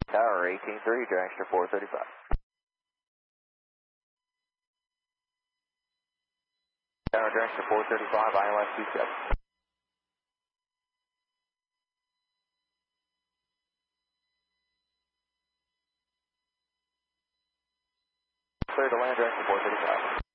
Tower 18-3, Dragster 435. Tower Dragster 435, ILS 27. Clear to land, Dragster 435.